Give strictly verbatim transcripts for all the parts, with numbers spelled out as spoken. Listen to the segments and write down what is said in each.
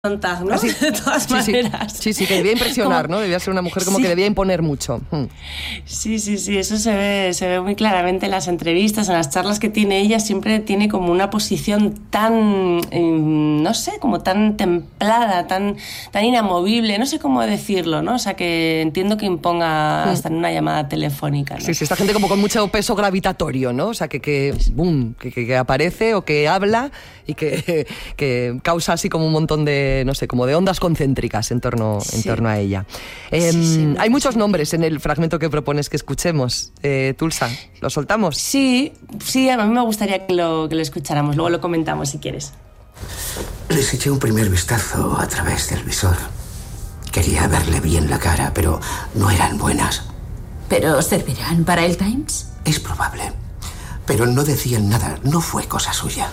Sontag, ¿no? Ah, sí. De todas sí, maneras. Sí, sí, que debía impresionar, como, ¿no? Debía ser una mujer como sí. que debía imponer mucho. Hmm. Sí, sí, sí, eso se ve, se ve muy claramente en las entrevistas, en las charlas que tiene ella, siempre tiene como una posición tan, eh, no sé, como tan templada, tan, tan inamovible, no sé cómo decirlo, ¿no? O sea, que entiendo que imponga hasta en una llamada telefónica, ¿no? Sí, sí, esta gente como con mucho peso gravitatorio, ¿no? O sea, que, que boom, que, que, que aparece o que habla y que, que causa así como un montón de, no sé, como de ondas concéntricas en torno, sí. en torno a ella. Eh, sí, sí, hay muchos sí. nombres en el fragmento que propones que escuchemos. Eh, Tulsa, ¿lo soltamos? Sí, sí, a mí me gustaría que lo, que lo escucháramos, luego lo comentamos si quieres. Les eché un primer vistazo a través del visor. Quería verle bien la cara, pero no eran buenas. ¿Pero servirán para el Times? Es probable, pero no decían nada, no fue cosa suya.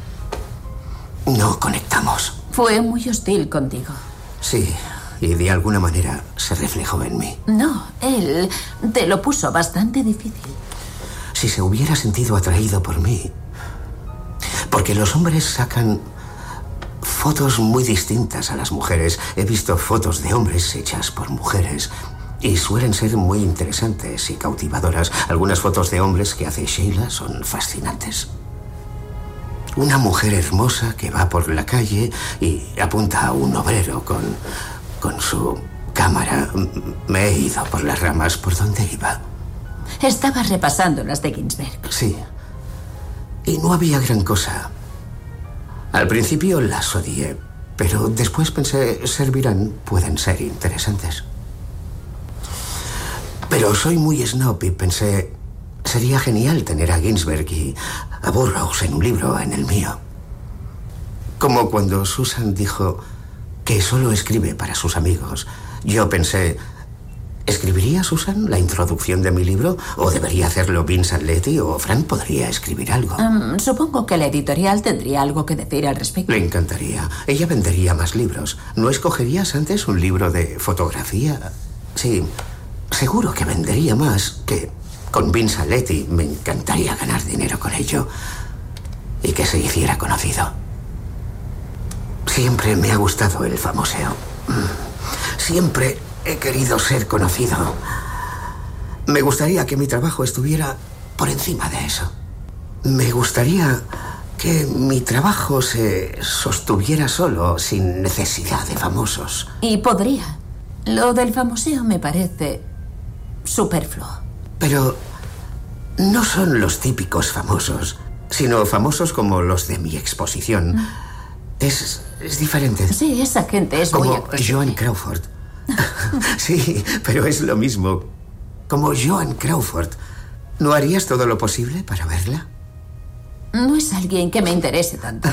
No conectamos. Fue muy hostil contigo. Sí, y de alguna manera se reflejó en mí. No, él te lo puso bastante difícil. Si se hubiera sentido atraído por mí... Porque los hombres sacan fotos muy distintas a las mujeres. He visto fotos de hombres hechas por mujeres y suelen ser muy interesantes y cautivadoras. Algunas fotos de hombres que hace Sheila son fascinantes. Una mujer hermosa que va por la calle y apunta a un obrero con, con su cámara. Me he ido por las ramas. ¿Por dónde iba? Estabas repasando las de Ginsberg. Sí. Y no había gran cosa. Al principio las odié, pero después pensé, servirán, pueden ser interesantes. Pero soy muy snob y pensé... Sería genial tener a Ginsberg y a Burroughs en un libro, en el mío. Como cuando Susan dijo que solo escribe para sus amigos. Yo pensé, ¿escribiría Susan la introducción de mi libro? ¿O debería hacerlo Vincent Letty? ¿O Frank podría escribir algo? Um, supongo que la editorial tendría algo que decir al respecto. Le encantaría. Ella vendería más libros. ¿No escogerías antes un libro de fotografía? Sí, seguro que vendería más que... Con Vincent Letty me encantaría ganar dinero con ello y que se hiciera conocido. Siempre me ha gustado el famoseo. Siempre he querido ser conocido. Me gustaría que mi trabajo estuviera por encima de eso. Me gustaría que mi trabajo se sostuviera solo, sin necesidad de famosos. Y podría. Lo del famoseo me parece superfluo. Pero no son los típicos famosos, sino famosos como los de mi exposición. Es, es diferente. Sí, esa gente es como muy... Como Joan Crawford. Sí, pero es lo mismo. Como Joan Crawford. ¿No harías todo lo posible para verla? No es alguien que me interese tanto.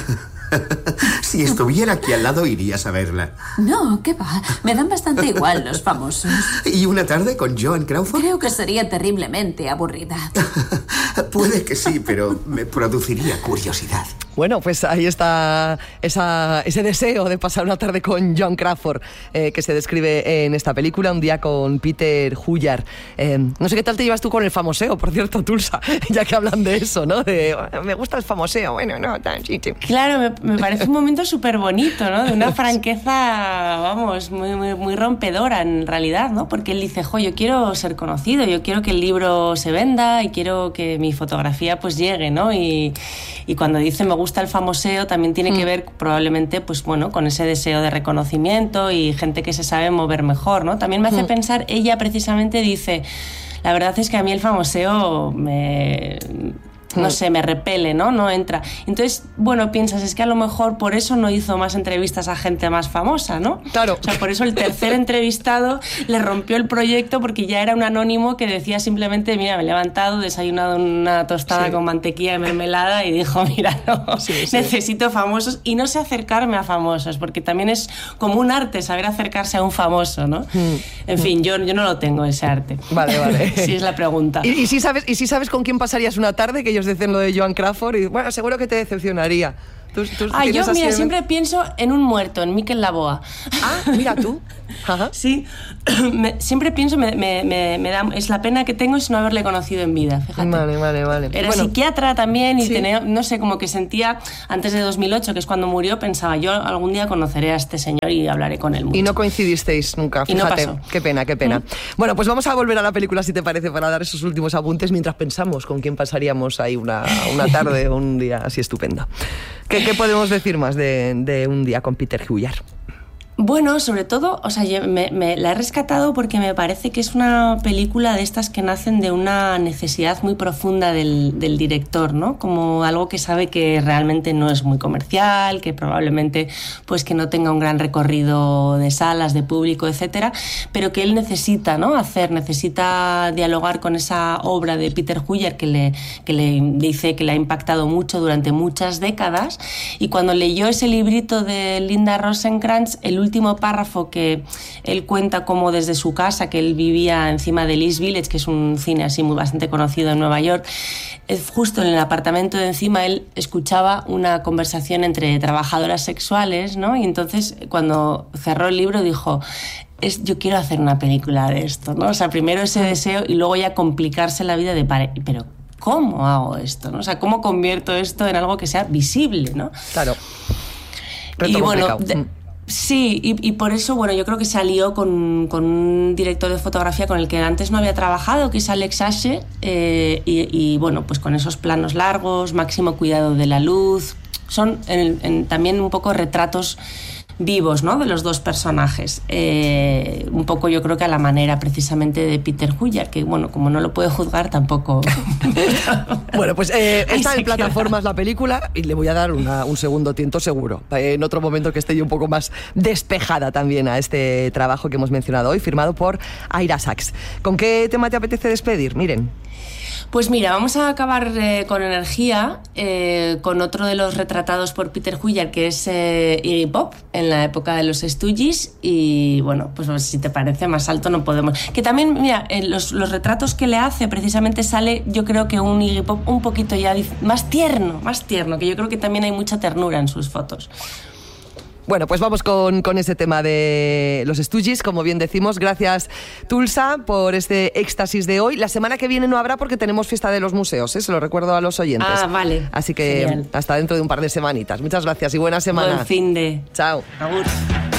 Si estuviera aquí al lado, irías a verla. No, ¿qué va? Me dan bastante igual los famosos. ¿Y una tarde con Joan Crawford? Creo que sería terriblemente aburrida. Puede que sí, pero me produciría curiosidad. Bueno, pues ahí está esa, ese deseo de pasar una tarde con Joan Crawford, eh, que se describe en esta película, Un día con Peter Hujar. Eh, no sé qué tal te llevas tú con el famoseo, por cierto, Tulsa, ya que hablan de eso, ¿no? De, me gusta el famoseo, bueno, no, tan sí, sí. Claro, me, me parece un momento súper bonito, ¿no? De una franqueza, vamos, muy, muy, muy rompedora en realidad, ¿no? Porque él dice, jo, yo quiero ser conocido, yo quiero que el libro se venda y quiero que mi fotografía pues llegue, ¿no? Y, y cuando dice me gusta el famoseo también tiene que ver probablemente pues bueno con ese deseo de reconocimiento y gente que se sabe mover mejor, ¿no? También me hace pensar, ella precisamente dice, la verdad es que a mí el famoseo me... no sé, me repele, ¿no? No entra. Entonces, bueno, piensas, es que a lo mejor por eso no hizo más entrevistas a gente más famosa, ¿no? Claro. O sea, por eso el tercer entrevistado le rompió el proyecto porque ya era un anónimo que decía simplemente, mira, me he levantado, desayunado una tostada sí. con mantequilla y mermelada y dijo, mira, no, sí, sí. necesito famosos y no sé acercarme a famosos porque también es como un arte saber acercarse a un famoso, ¿no? Mm. En fin, yo, yo no lo tengo ese arte. Vale, vale. Sí, es la pregunta. ¿Y, y, si sabes, ¿Y si sabes con quién pasarías una tarde? Que ellos dicen lo de Joan Crawford y bueno, seguro que te decepcionaría. ¿Tú, tú Ah, yo, tienes mira, así- siempre pienso en un muerto, en Miquel Laboa. Ah, mira tú. Ajá. Sí, me- siempre pienso, me, me, me, me da, es la pena que tengo es no haberle conocido en vida, fíjate. Vale, vale, vale. Era Bueno, psiquiatra también y sí. tenía, no sé, como que sentía, antes de dos mil ocho, que es cuando murió, pensaba, yo algún día conoceré a este señor y hablaré con él mucho. Y no coincidisteis nunca, Y no fíjate. pasó. Qué pena, qué pena. ¿Mm? Bueno, pues vamos a volver a la película, si te parece, para dar esos últimos apuntes mientras pensamos con quién pasaríamos ahí una, una tarde o un día así estupendo. ¿Qué, qué podemos decir más de, de Un día con Peter Hujar? Bueno, sobre todo, o sea, yo me, me la he rescatado porque me parece que es una película de estas que nacen de una necesidad muy profunda del, del director, ¿no? Como algo que sabe que realmente no es muy comercial, que probablemente pues que no tenga un gran recorrido de salas, de público, etcétera, pero que él necesita, ¿no? Hacer, necesita dialogar con esa obra de Peter Hujar que le, que le dice que le ha impactado mucho durante muchas décadas, y cuando leyó ese librito de Linda Rosenkrantz, el último último párrafo que él cuenta como desde su casa, que él vivía encima del East Village, que es un cine así muy bastante conocido en Nueva York, es justo en el apartamento de encima él escuchaba una conversación entre trabajadoras sexuales, ¿no? Y entonces cuando cerró el libro dijo, es, yo quiero hacer una película de esto, ¿no? O sea, primero ese deseo y luego ya complicarse la vida de, pare, pero ¿cómo hago esto, no? O sea, ¿cómo convierto esto en algo que sea visible, ¿no? Claro. Reto y bueno, de, sí, y, y por eso, bueno, yo creo que salió con, con un director de fotografía con el que antes no había trabajado, que es Alex Ashe, eh, y, y bueno, pues con esos planos largos, máximo cuidado de la luz, son en, en, también un poco retratos vivos, ¿no? De los dos personajes. Eh, un poco yo creo que a la manera precisamente de Peter Hujar, que bueno, como no lo puedo juzgar tampoco... Bueno, pues eh, está en queda. plataformas la película y le voy a dar una, un segundo tiento seguro. Eh, en otro momento que esté yo un poco más despejada también a este trabajo que hemos mencionado hoy, firmado por Ira Sachs. ¿Con qué tema te apetece despedir? Miren. Pues mira, vamos a acabar eh, con energía, eh, con otro de los retratados por Peter Hujar, que es eh, Iggy Pop, en la época de los Stooges, y bueno, pues si te parece más alto no podemos... Que también, mira, en los, los retratos que le hace, precisamente sale, yo creo que un Iggy Pop un poquito ya más tierno, más tierno, que yo creo que también hay mucha ternura en sus fotos. Bueno, pues vamos con, con ese tema de los Stooges, como bien decimos. Gracias, Tulsa, por este éxtasis de hoy. La semana que viene no habrá porque tenemos fiesta de los museos, ¿eh? Se lo recuerdo a los oyentes. Ah, vale. Así que genial. Hasta dentro de un par de semanitas. Muchas gracias y buena semana. Buen fin de... Chao. Agur.